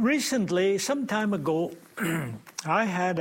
Recently, some time ago, I had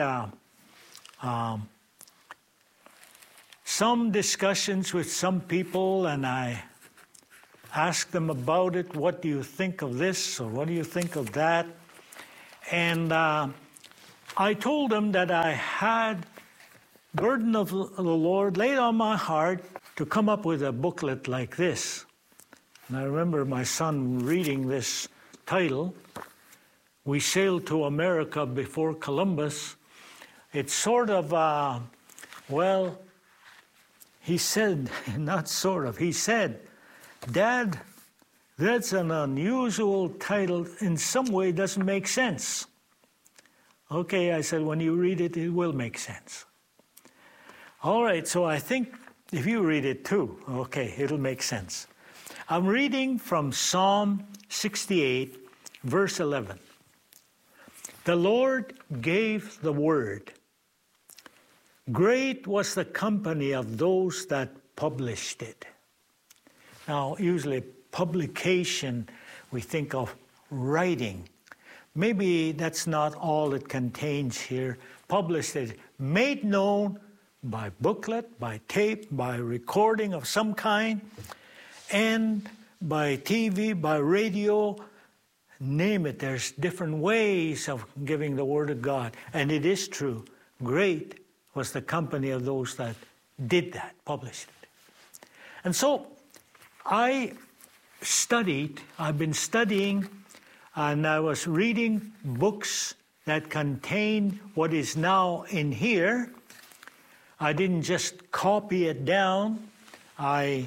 some discussions with some people, and I asked them about it. What do you think of this, or what do you think of that? And I told them that I had burden of the Lord laid on my heart to come up with a booklet like this. And I remember my son reading this title, "We Sailed to America Before Columbus." It's sort of, he said, not sort of, he said, "Dad, that's an unusual title. In some way, it doesn't make sense." Okay, I said, when you read it, it will make sense. All right, so I think if you read it too, okay, it'll make sense. I'm reading from Psalm 68, verse 11. "The Lord gave the word. Great was the company of those that published it." Now, usually publication, we think of writing. Maybe that's not all it contains here. Published it, made known by booklet, by tape, by recording of some kind, and by TV, by radio, name it. There's different ways of giving the Word of God. And it is true. Great was the company of those that did that, published it. And so I've been studying, and I was reading books that contain what is now in here. I didn't just copy it down. I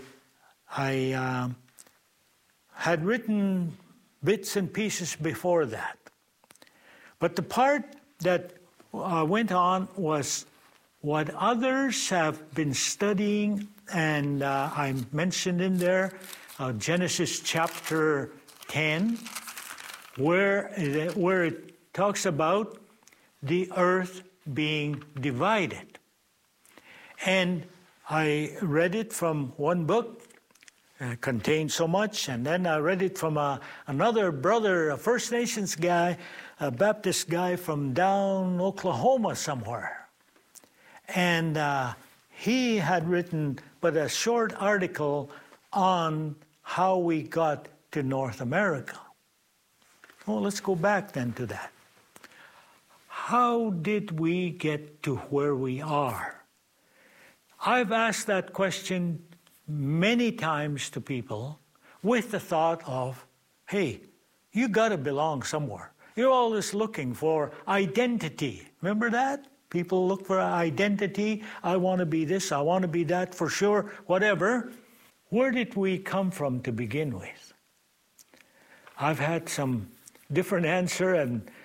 had written bits and pieces before that. But the part that went on was what others have been studying, and I mentioned in there Genesis chapter 10, where it talks about the earth being divided. And I read it from one book. It contained so much, and then I read it from another brother, a First Nations guy, a Baptist guy from down Oklahoma somewhere. And he had written but a short article on how we got to North America. Well, let's go back then to that. How did we get to where we are? I've asked that question many times to people with the thought of, hey, you got to belong somewhere. You're always looking for identity. Remember that? People look for identity. I want to be this, I want to be that, for sure, whatever. Where did we come from to begin with? I've had some different answers,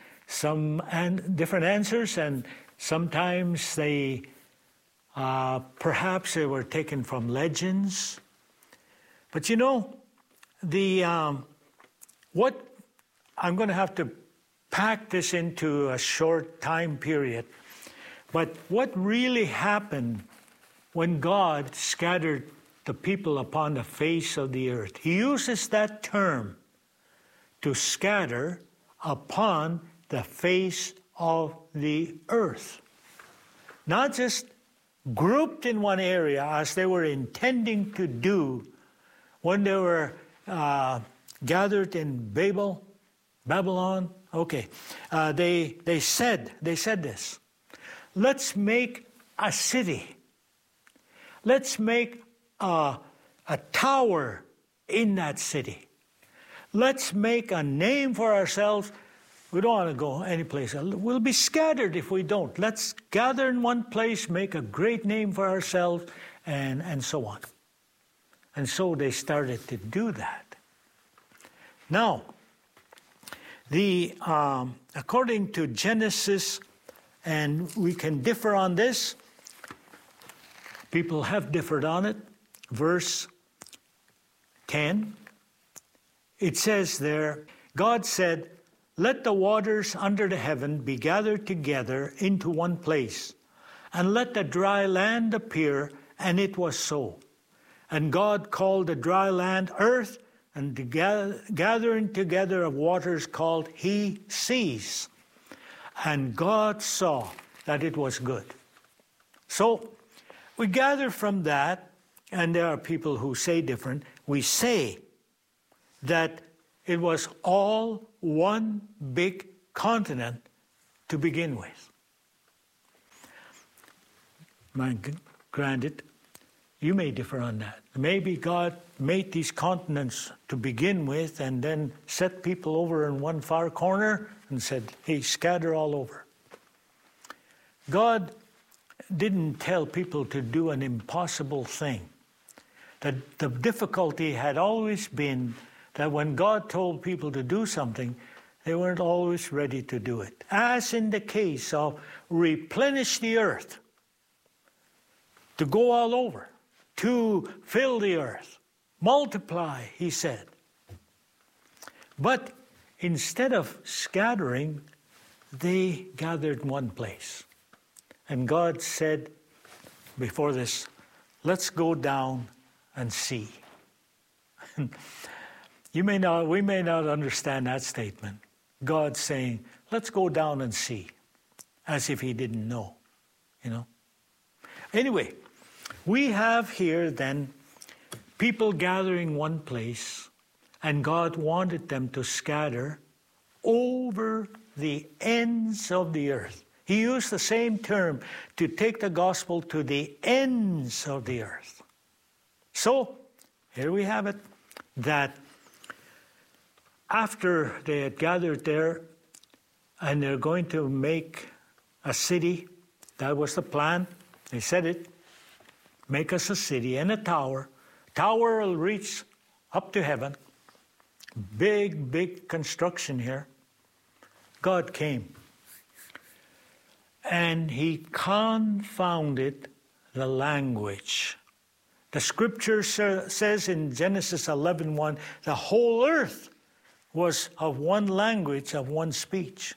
and sometimes they perhaps they were taken from legends. But you know, what I'm going to have to pack this into a short time period. But what really happened when God scattered the people upon the face of the earth? He uses that term, to scatter upon the face of the earth. Not just grouped in one area as they were intending to do when they were gathered in Babylon. Okay, they said this. Let's make a city. Let's make a tower in that city. Let's make a name for ourselves. We don't want to go anyplace. We'll be scattered if we don't. Let's gather in one place, make a great name for ourselves, and so on. And so they started to do that. Now, according to Genesis, and we can differ on this, people have differed on it, verse 10, it says there, God said, "Let the waters under the heaven be gathered together into one place, and let the dry land appear," and it was so. And God called the dry land earth, and the gathering together of waters called he seas. And God saw that it was good. So we gather from that, and there are people who say different. We say that it was all one big continent to begin with. Granted, you may differ on that. Maybe God made these continents to begin with and then set people over in one far corner and said, hey, scatter all over. God didn't tell people to do an impossible thing. That the difficulty had always been that when God told people to do something, they weren't always ready to do it. As in the case of replenish the earth, to go all over, to fill the earth, multiply, he said. But instead of scattering, they gathered in one place. And God said before this, let's go down and see. We may not understand that statement. God saying, let's go down and see, as if he didn't know, Anyway, we have here then people gathering one place, and God wanted them to scatter over the ends of the earth. He used the same term, to take the gospel to the ends of the earth. So, here we have it, that after they had gathered there, and they're going to make a city, that was the plan, they said it, make us a city and a tower. Tower will reach up to heaven. Big, big construction here. God came. And he confounded the language. The scripture says in Genesis 11:1, the whole earth was of one language, of one speech.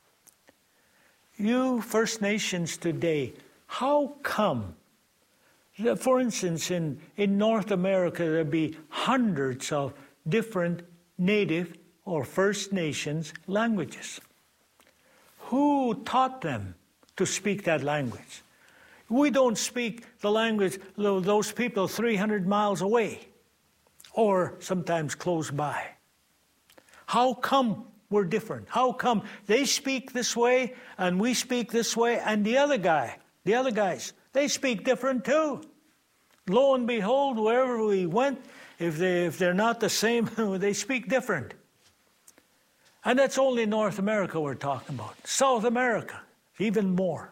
You First Nations today, how come? For instance, in North America, there'd be hundreds of different Native or First Nations languages. Who taught them to speak that language? We don't speak the language of those people 300 miles away or sometimes close by. How come we're different? How come they speak this way and we speak this way, and the other guys, they speak different too? Lo and behold, wherever we went, if they're not the same, they speak different. And that's only North America we're talking about. South America, even more.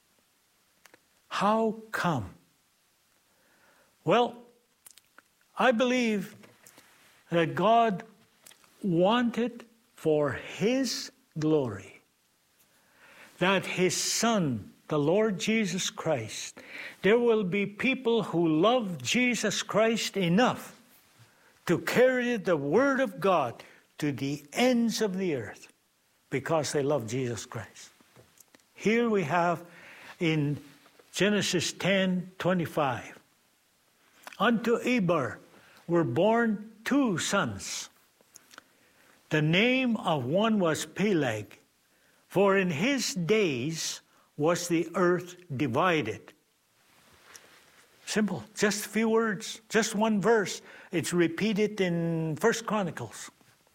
How come? Well, I believe that God wanted for his glory that his Son, the Lord Jesus Christ, there will be people who love Jesus Christ enough to carry the Word of God to the ends of the earth because they love Jesus Christ. Here we have in Genesis 10:25, unto Eber were born 2 sons. The name of one was Peleg, for in his days was the earth divided. Simple, just a few words, just one verse. It's repeated in 1 Chronicles.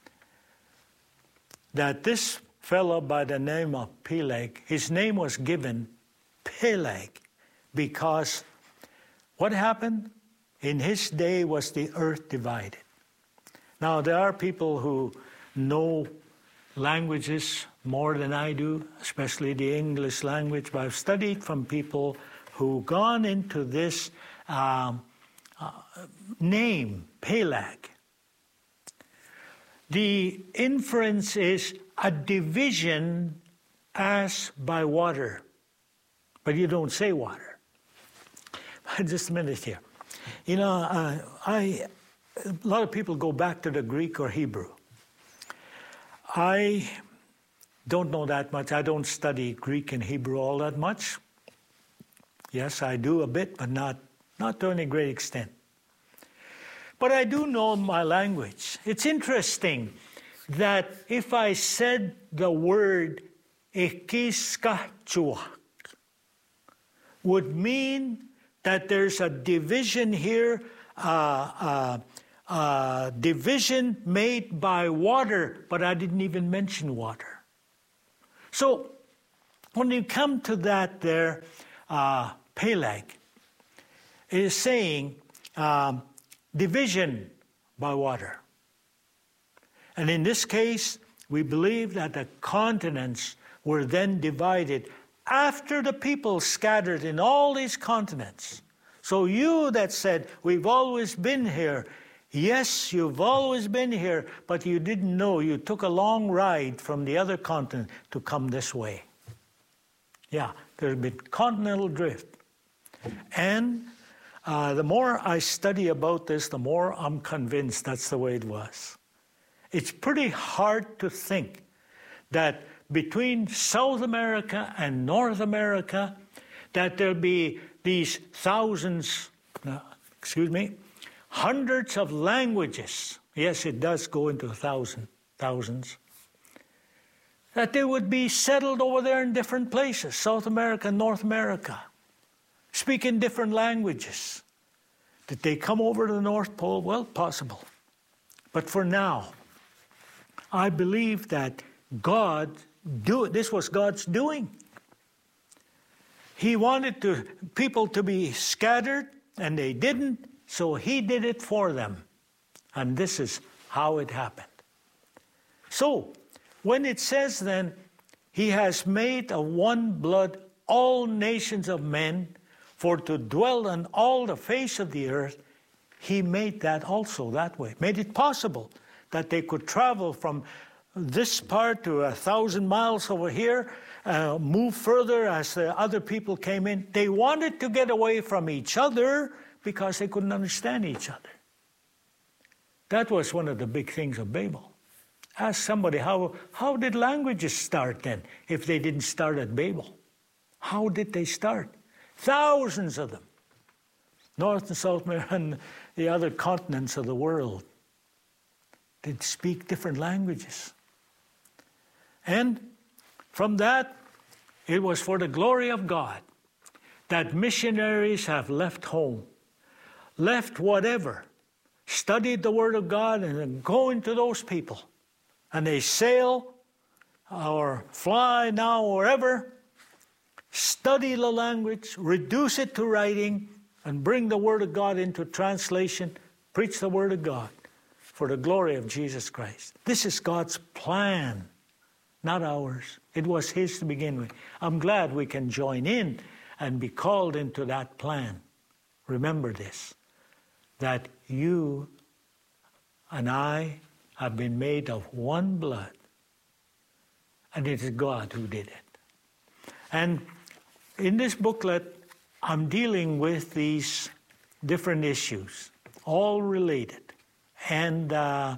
That this fellow by the name of Peleg, his name was given Peleg, because what happened? In his day was the earth divided. Now there are people who know languages more than I do, especially the English language, but I've studied from people who've gone into this name, Peleg. The inference is a division as by water, but you don't say water. Just a minute here. A lot of people go back to the Greek or Hebrew. I don't know that much. I don't study Greek and Hebrew all that much. Yes, I do a bit, but not to any great extent. but I do know my language. It's interesting that if I said the word Ikiskachuak, would mean that there's a division here, division made by water, but I didn't even mention water. So when you come to that there, Peleg, it is saying division by water. And in this case, we believe that the continents were then divided after the people scattered in all these continents. So you that said, we've always been here, yes, you've always been here, but you didn't know. You took a long ride from the other continent to come this way. Yeah, there's been continental drift. And the more I study about this, the more I'm convinced that's the way it was. It's pretty hard to think that between South America and North America, that there'll be these hundreds of languages. Yes, it does go into thousands. That they would be settled over there in different places, South America and North America, speaking different languages. Did they come over to the North Pole? Well, possible. But for now, I believe that this was God's doing. He wanted people to be scattered, and they didn't, so He did it for them. And this is how it happened. So, when it says then, He has made of one blood all nations of men, for to dwell on all the face of the earth, He made that also that way. Made it possible that they could travel from this part to 1,000 miles over here, move further as the other people came in. They wanted to get away from each other because they couldn't understand each other. That was one of the big things of Babel. Ask somebody, how did languages start then if they didn't start at Babel? How did they start? Thousands of them. North and South America and the other continents of the world. They'd speak different languages. And from that, it was for the glory of God that missionaries have left home, left whatever, studied the Word of God, and then go into those people. And they sail or fly now wherever, study the language, reduce it to writing, and bring the Word of God into translation, preach the Word of God for the glory of Jesus Christ. This is God's plan, not ours. It was His to begin with. I'm glad we can join in and be called into that plan. Remember this, that you and I have been made of one blood, and it is God who did it. And in this booklet, I'm dealing with these different issues, all related. And,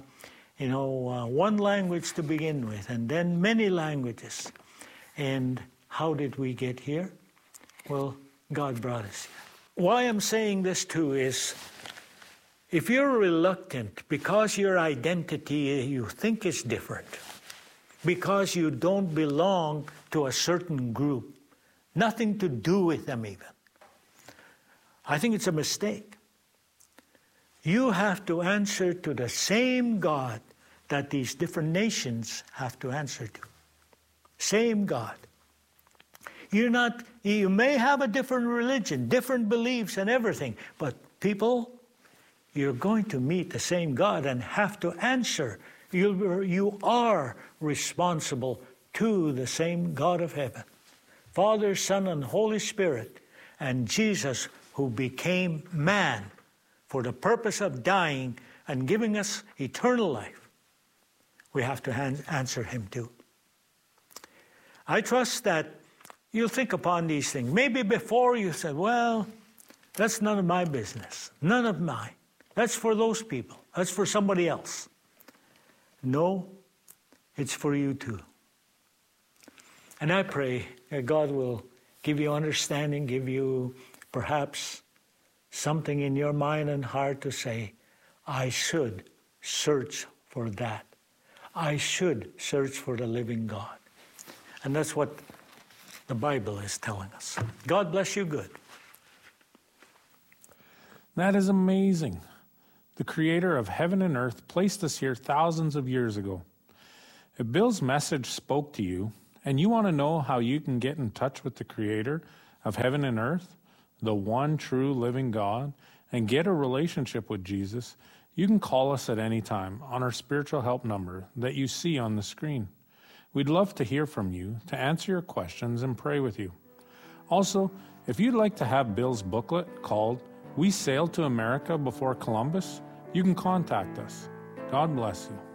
one language to begin with, and then many languages. And how did we get here? Well, God brought us here. Why I'm saying this too is, if you're reluctant because your identity you think is different, because you don't belong to a certain group, nothing to do with them even, I think it's a mistake. You have to answer to the same God that these different nations have to answer to. Same God. You may have a different religion, different beliefs and everything, but people, you're going to meet the same God and have to answer. You are responsible to the same God of heaven. Father, Son, and Holy Spirit, and Jesus, who became man for the purpose of dying and giving us eternal life. We have to answer Him too. I trust that you'll think upon these things. Maybe before you said, well, that's none of my business. None of mine. That's for those people. That's for somebody else. No, it's for you too. And I pray that God will give you understanding, give you perhaps something in your mind and heart to say, I should search for that. I should search for the living God. And that's what the Bible is telling us. God bless you good. That is amazing. The Creator of heaven and earth placed us here thousands of years ago. If Bill's message spoke to you, and you want to know how you can get in touch with the Creator of heaven and earth, the one true living God, and get a relationship with Jesus, you can call us at any time on our spiritual help number that you see on the screen. We'd love to hear from you, to answer your questions and pray with you. Also, if you'd like to have Bill's booklet called We Sailed to America Before Columbus, you can contact us. God bless you.